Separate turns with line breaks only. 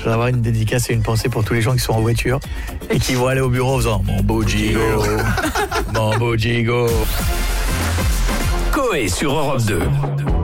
voudrais avoir une dédicace et une pensée pour tous les gens qui sont en voiture et qui vont aller au bureau en faisant mon beau Gigo, mon beau Gigo.
Coé sur Europe 2.